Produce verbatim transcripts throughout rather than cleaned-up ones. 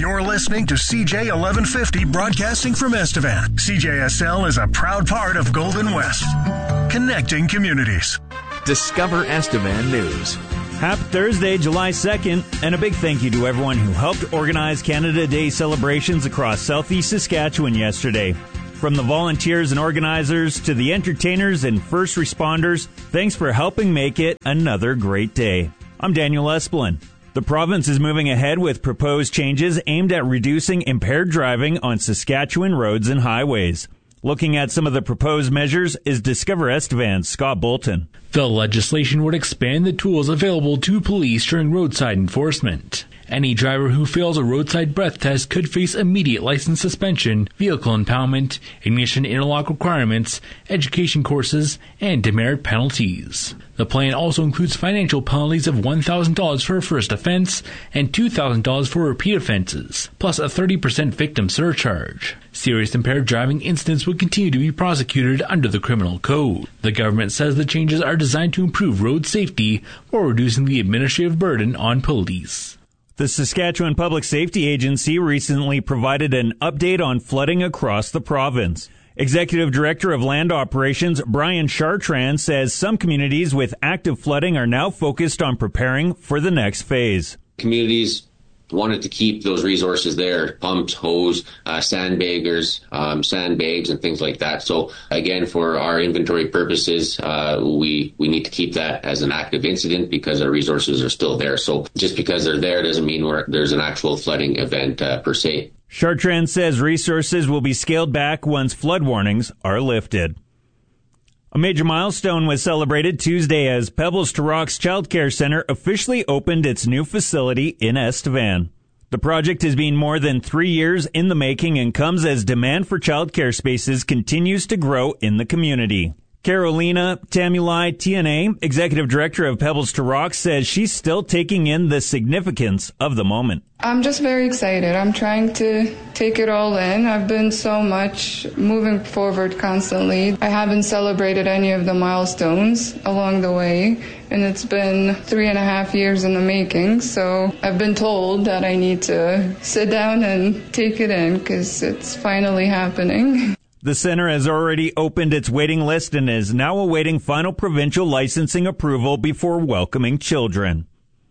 You're listening to C J eleven fifty, broadcasting from Estevan. C J S L is a proud part of Golden West, connecting communities. Discover Estevan News. Happy Thursday, July second, and a big thank you to everyone who helped organize Canada Day celebrations across southeast Saskatchewan yesterday. From the volunteers and organizers to the entertainers and first responders, thanks for helping make it another great day. I'm Daniel Esplin. The province is moving ahead with proposed changes aimed at reducing impaired driving on Saskatchewan roads and highways. Looking at some of the proposed measures is Discover Estevan's Scott Bolton. The legislation would expand the tools available to police during roadside enforcement. Any driver who fails a roadside breath test could face immediate license suspension, vehicle impoundment, ignition interlock requirements, education courses, and demerit penalties. The plan also includes financial penalties of one thousand dollars for a first offense and two thousand dollars for repeat offenses, plus a thirty percent victim surcharge. Serious impaired driving incidents would continue to be prosecuted under the criminal code. The government says the changes are designed to improve road safety while reducing the administrative burden on police. The Saskatchewan Public Safety Agency recently provided an update on flooding across the province. Executive Director of Land Operations Brian Chartrand says some communities with active flooding are now focused on preparing for the next phase. Communities wanted to keep those resources there, pumps, hose, uh, sandbaggers, um, sandbags, and things like that. So again, for our inventory purposes, uh, we, we need to keep that as an active incident because our resources are still there. So just because they're there doesn't mean we're, there's an actual flooding event uh, per se. Chartrand says resources will be scaled back once flood warnings are lifted. A major milestone was celebrated Tuesday as Pebbles to Rocks Child Care Center officially opened its new facility in Estevan. The project has been more than three years in the making and comes as demand for child care spaces continues to grow in the community. Carolina Tamulai T N A, Executive Director of Pebbles to Rocks, says she's still taking in the significance of the moment. I'm just very excited. I'm trying to take it all in. I've been so much moving forward constantly. I haven't celebrated any of the milestones along the way, and it's been three and a half years in the making. So I've been told that I need to sit down and take it in because it's finally happening. The center has already opened its waiting list and is now awaiting final provincial licensing approval before welcoming children.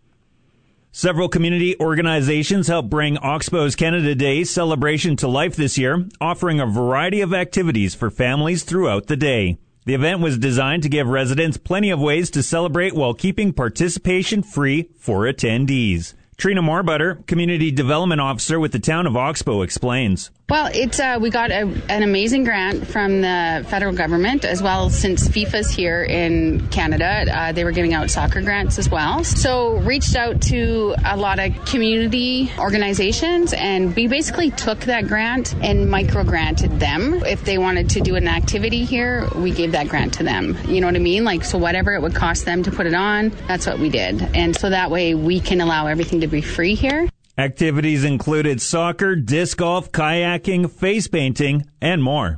Several community organizations helped bring Oxbow's Canada Day celebration to life this year, offering a variety of activities for families throughout the day. The event was designed to give residents plenty of ways to celebrate while keeping participation free for attendees. Trina Moorbutter, Community Development Officer with the Town of Oxbow, explains. Well, it's uh, we got a, an amazing grant from the federal government as well. Since FIFA's here in Canada, uh, they were giving out soccer grants as well. So reached out to a lot of community organizations, and we basically took that grant and micro-granted them. If they wanted to do an activity here, we gave that grant to them. You know what I mean? Like, so whatever it would cost them to put it on, that's what we did. And so that way we can allow everything to be free here. Activities included soccer, disc golf, kayaking, face painting, and more.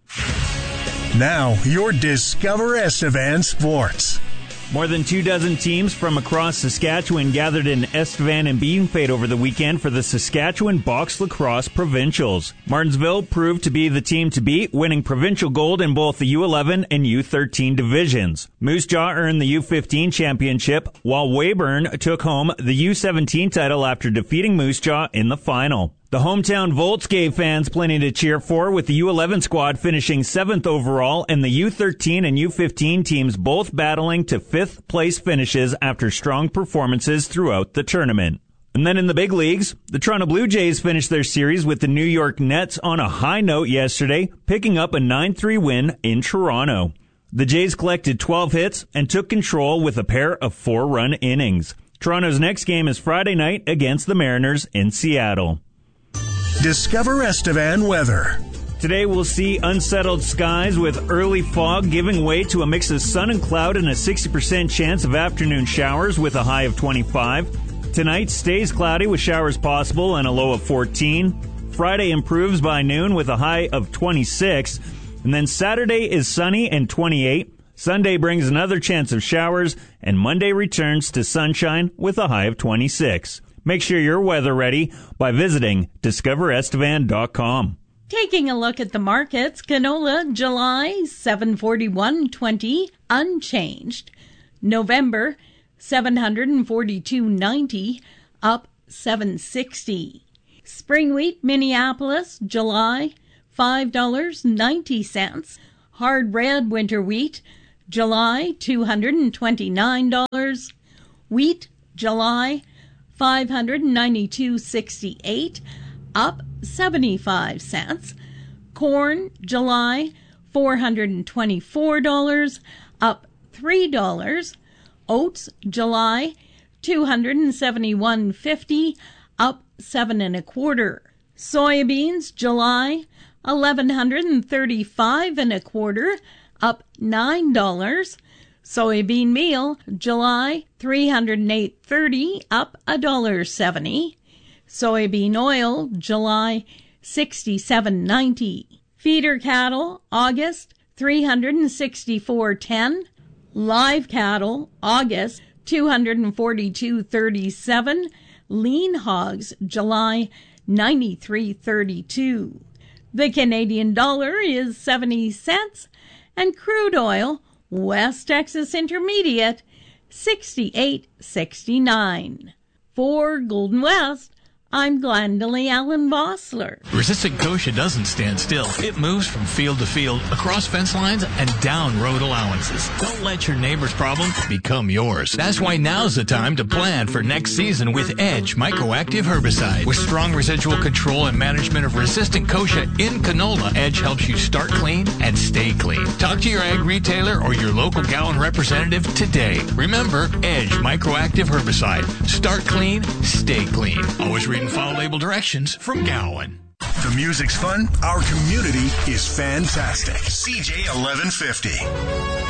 Now, your Discover Estevan Sports. More than two dozen teams from across Saskatchewan gathered in Estevan and Beanfate over the weekend for the Saskatchewan Box Lacrosse Provincials. Martinsville proved to be the team to beat, winning provincial gold in both the U eleven and U thirteen divisions. Moose Jaw earned the U fifteen championship, while Weyburn took home the U seventeen title after defeating Moose Jaw in the final. The hometown Volts gave fans plenty to cheer for, with the U eleven squad finishing seventh overall and the U thirteen and U fifteen teams both battling to fifth place finishes after strong performances throughout the tournament. And then in the big leagues, the Toronto Blue Jays finished their series with the New York Nets on a high note yesterday, picking up a nine three win in Toronto. The Jays collected twelve hits and took control with a pair of four-run innings. Toronto's next game is Friday night against the Mariners in Seattle. Discover Estevan weather. Today we'll see unsettled skies with early fog giving way to a mix of sun and cloud and a sixty percent chance of afternoon showers with a high of twenty-five. Tonight stays cloudy with showers possible and a low of fourteen. Friday improves by noon with a high of twenty-six. And then Saturday is sunny and twenty-eight. Sunday brings another chance of showers, and Monday returns to sunshine with a high of twenty-six. Make sure you're weather ready by visiting discover estevan dot com. Taking a look at the markets, canola July seven forty-one twenty unchanged. November seven forty-two ninety up seven sixty. Spring wheat Minneapolis July five dollars and ninety cents. Hard red winter wheat July two hundred twenty-nine dollars. Wheat July five hundred ninety-two sixty-eight up seventy-five cents. Corn July four hundred twenty-four dollars up three dollars. Oats July two hundred seventy-one fifty up seven and a quarter. Soybeans July eleven thirty-five and a quarter up nine dollars. Soybean meal July three hundred eight thirty up a dollar seventy. Soybean oil July sixty-seven ninety. Feeder cattle August three hundred sixty-four ten. Live cattle August two hundred forty-two thirty-seven. Lean hogs July ninety-three thirty-two. The Canadian dollar is seventy cents, and crude oil West Texas Intermediate sixty-eight sixty-nine. For Golden West, I'm Glendalee Allen Vossler. Resistant Kochia doesn't stand still. It moves from field to field, across fence lines, and down road allowances. Don't let your neighbor's problem become yours. That's why now's the time to plan for next season with Edge Microactive Herbicide. With strong residual control and management of resistant Kochia in canola, Edge helps you start clean and stay clean. Talk to your ag retailer or your local Gowan representative today. Remember, Edge Microactive Herbicide. Start clean, stay clean. Always read and follow label directions from Gowan. The music's fun. Our community is fantastic. C J eleven fifty.